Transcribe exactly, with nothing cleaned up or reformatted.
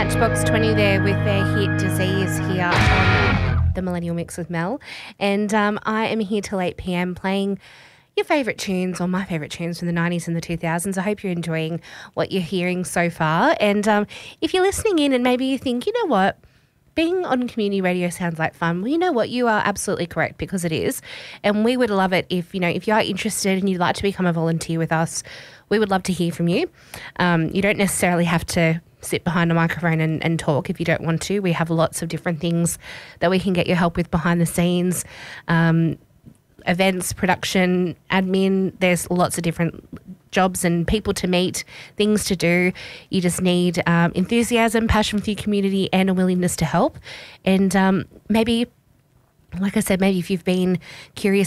Matchbox twenty there with their hit Disease here on the Millennial Mix with Mel. And um, I am here till eight p.m. playing your favourite tunes or my favourite tunes from the nineties and the two thousands. I hope you're enjoying what you're hearing so far. And um, if you're listening in and maybe you think, you know what, being on community radio sounds like fun. Well, you know what? You are absolutely correct, because it is. And we would love it if, you know, if you are interested and you'd like to become a volunteer with us, we would love to hear from you. Um, you don't necessarily have to sit behind a microphone and, and talk if you don't want to. We have lots of different things that we can get your help with behind the scenes, um, events, production, admin. There's lots of different jobs and people to meet, things to do. You just need um, enthusiasm, passion for your community, and a willingness to help. And um, maybe, like I said, maybe if you've been curious